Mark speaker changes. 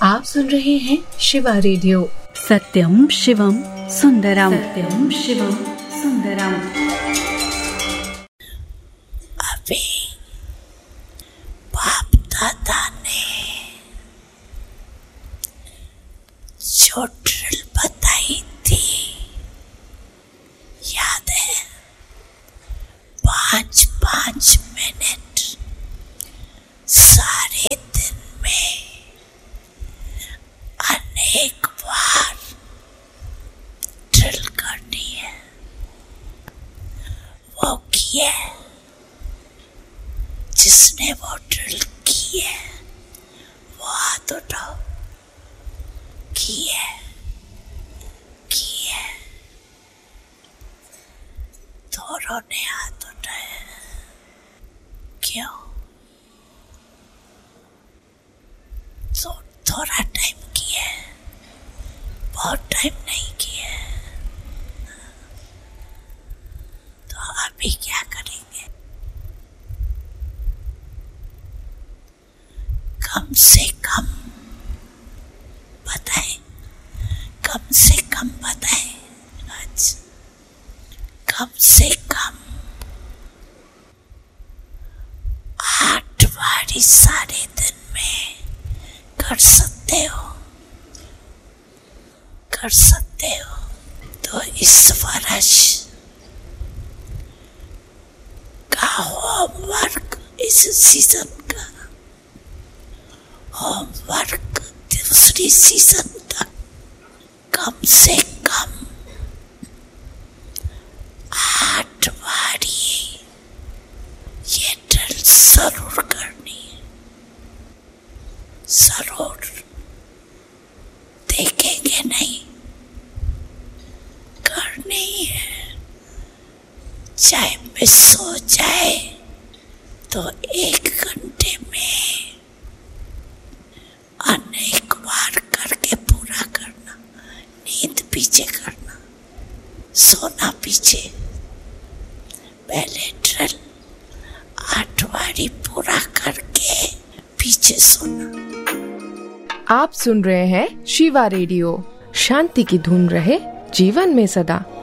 Speaker 1: आप सुन रहे हैं शिवा रेडियो।
Speaker 2: सत्यम शिवम सुंदरम, सत्यम शिवम सुंदरम।
Speaker 3: अभी बाप दादा ने जो ड्रिल बताई थी याद है? 5-5 मिनट सारे दिन में अनेक बार ड्रिल करनी है। वो किए, जिसने वो ड्रिल की है वो हाथ उठाओ। किए दोनों ने हाथ उठाए। क्यों? तो थोड़ा टाइम किए, बहुत टाइम नहीं किए। तो अभी क्या करेंगे? कम से कम बताएं, कम से कम बताएं। आज कम से कम 8 बारी सारे दिन में कर सकते हो। तो इस वर्ष का होमवर्क, इस सीजन का होमवर्क दूसरी सीजन तक कम से कम 8 बारी ये ड्रिल जरूर करनी है। जरूर। देखेंगे नहीं, करनी है। चाहे मिस हो जाए तो 1 घंटे में अनेक बार करके पूरा करना। नींद पीछे करना, सोना पीछे। पहले ड्रिल 8 बारी पूरा करके पीछे सोना।
Speaker 1: आप सुन रहे हैं शिवा रेडियो। शांति की धुन रहे जीवन में सदा।